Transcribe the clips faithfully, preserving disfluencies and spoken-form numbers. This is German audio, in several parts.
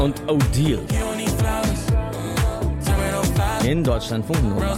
Und Odile. In Deutschlandfunk Nova.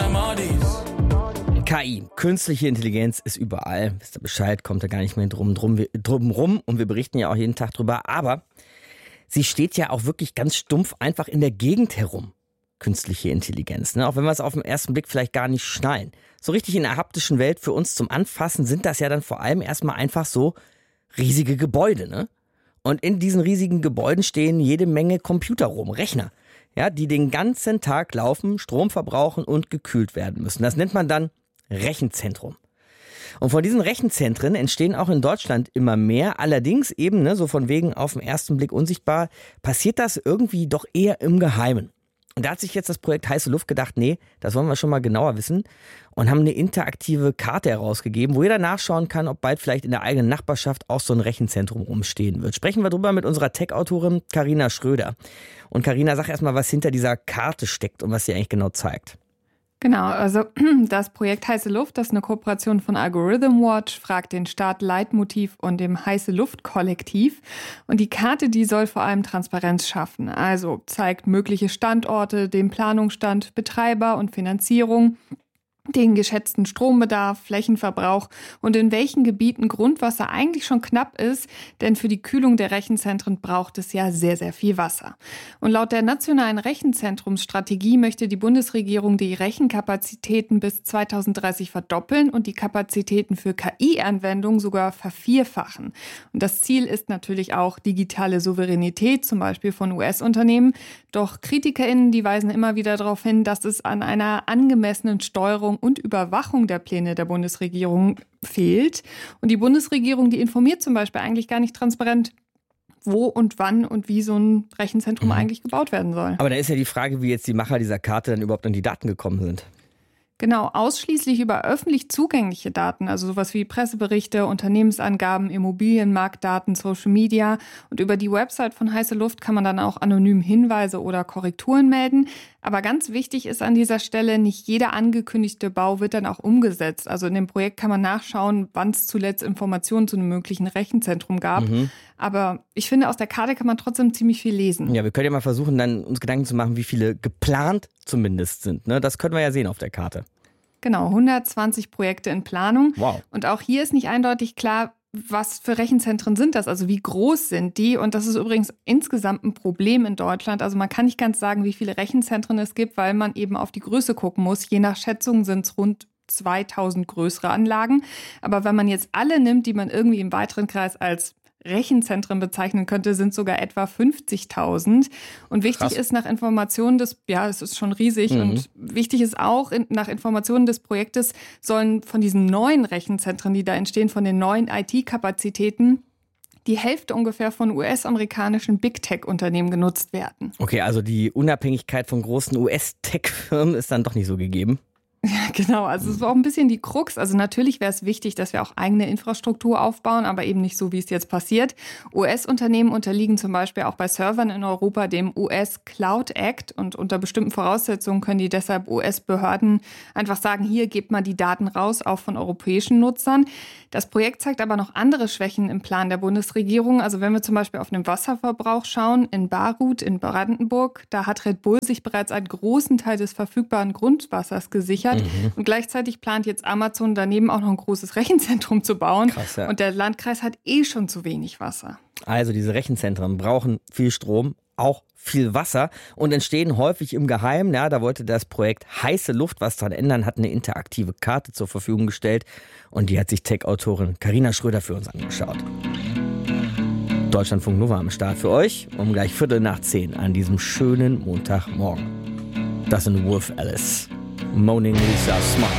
K I, künstliche Intelligenz ist überall. Wisst ihr Bescheid, kommt da gar nicht mehr drum, drum, drum rum. Und wir berichten ja auch jeden Tag drüber. Aber sie steht ja auch wirklich ganz stumpf einfach in der Gegend herum. Künstliche Intelligenz, ne? Auch wenn wir es auf den ersten Blick vielleicht gar nicht schnallen. So richtig in der haptischen Welt für uns zum Anfassen sind das ja dann vor allem erstmal einfach so riesige Gebäude, ne? Und in diesen riesigen Gebäuden stehen jede Menge Computer rum, Rechner, ja, die den ganzen Tag laufen, Strom verbrauchen und gekühlt werden müssen. Das nennt man dann Rechenzentrum. Und von diesen Rechenzentren entstehen auch in Deutschland immer mehr. Allerdings eben, ne, so von wegen auf den ersten Blick unsichtbar, passiert das irgendwie doch eher im Geheimen. Und da hat sich jetzt das Projekt Heiße Luft gedacht, nee, das wollen wir schon mal genauer wissen und haben eine interaktive Karte herausgegeben, wo jeder nachschauen kann, ob bald vielleicht in der eigenen Nachbarschaft auch so ein Rechenzentrum rumstehen wird. Sprechen wir drüber mit unserer Tech-Autorin Carina Schröder. Und Carina, sag erstmal, was hinter dieser Karte steckt und was sie eigentlich genau zeigt. Genau, also das Projekt Heiße Luft, das ist eine Kooperation von Algorithm Watch, Frag den Staat, Leitmotiv und dem Heiße Luft Kollektiv. Und die Karte, die soll vor allem Transparenz schaffen. Also zeigt mögliche Standorte, den Planungsstand, Betreiber und Finanzierung, den geschätzten Strombedarf, Flächenverbrauch und in welchen Gebieten Grundwasser eigentlich schon knapp ist, denn für die Kühlung der Rechenzentren braucht es ja sehr, sehr viel Wasser. Und laut der nationalen Rechenzentrumsstrategie möchte die Bundesregierung die Rechenkapazitäten bis zweitausenddreißig verdoppeln und die Kapazitäten für K I-Anwendungen sogar vervierfachen. Und das Ziel ist natürlich auch digitale Souveränität, zum Beispiel von U S-Unternehmen. Doch KritikerInnen, die weisen immer wieder darauf hin, dass es an einer angemessenen Steuerung und Überwachung der Pläne der Bundesregierung fehlt. Und die Bundesregierung, die informiert zum Beispiel eigentlich gar nicht transparent, wo und wann und wie so ein Rechenzentrum mhm. eigentlich gebaut werden soll. Aber da ist ja die Frage, wie jetzt die Macher dieser Karte dann überhaupt an die Daten gekommen sind. Genau, ausschließlich über öffentlich zugängliche Daten, also sowas wie Presseberichte, Unternehmensangaben, Immobilienmarktdaten, Social Media. Und über die Website von Heiße Luft kann man dann auch anonym Hinweise oder Korrekturen melden. Aber ganz wichtig ist an dieser Stelle, nicht jeder angekündigte Bau wird dann auch umgesetzt. Also in dem Projekt kann man nachschauen, wann es zuletzt Informationen zu einem möglichen Rechenzentrum gab. Mhm. Aber ich finde, aus der Karte kann man trotzdem ziemlich viel lesen. Ja, wir können ja mal versuchen, dann uns Gedanken zu machen, wie viele geplant zumindest sind. Ne? Das können wir ja sehen auf der Karte. Genau, hundertzwanzig Projekte in Planung. Wow. Und auch hier ist nicht eindeutig klar, was für Rechenzentren sind das, also wie groß sind die? Und das ist übrigens insgesamt ein Problem in Deutschland. Also man kann nicht ganz sagen, wie viele Rechenzentren es gibt, weil man eben auf die Größe gucken muss. Je nach Schätzung sind es rund zweitausend größere Anlagen. Aber wenn man jetzt alle nimmt, die man irgendwie im weiteren Kreis als Rechenzentren bezeichnen könnte, sind sogar etwa fünfzigtausend. Und wichtig Krass. ist nach Informationen des, ja, es ist schon riesig, mhm. und wichtig ist auch, in, nach Informationen des Projektes sollen von diesen neuen Rechenzentren, die da entstehen, von den neuen I T-Kapazitäten, die Hälfte ungefähr von U S-amerikanischen Big-Tech-Unternehmen genutzt werden. Okay, also die Unabhängigkeit von großen U S-Tech-Firmen ist dann doch nicht so gegeben. Ja, genau. Also es war auch ein bisschen die Krux. Also natürlich wäre es wichtig, dass wir auch eigene Infrastruktur aufbauen, aber eben nicht so, wie es jetzt passiert. U S-Unternehmen unterliegen zum Beispiel auch bei Servern in Europa dem U S Cloud Act und unter bestimmten Voraussetzungen können die deshalb U S-Behörden einfach sagen, hier gebt mal die Daten raus, auch von europäischen Nutzern. Das Projekt zeigt aber noch andere Schwächen im Plan der Bundesregierung. Also wenn wir zum Beispiel auf den Wasserverbrauch schauen, in Baruth in Brandenburg, da hat Red Bull sich bereits einen großen Teil des verfügbaren Grundwassers gesichert. Mhm. Und gleichzeitig plant jetzt Amazon daneben auch noch ein großes Rechenzentrum zu bauen. Krass, ja. Und der Landkreis hat eh schon zu wenig Wasser. Also diese Rechenzentren brauchen viel Strom, auch viel Wasser und entstehen häufig im Geheimen. Ja, da wollte das Projekt Heiße Luft was dran ändern, hat eine interaktive Karte zur Verfügung gestellt und die hat sich Tech-Autorin Carina Schröder für uns angeschaut. Deutschlandfunk Nova am Start für euch um gleich Viertel nach zehn an diesem schönen Montagmorgen. Das sind Wolf Alice. Moaning Lisa Smart.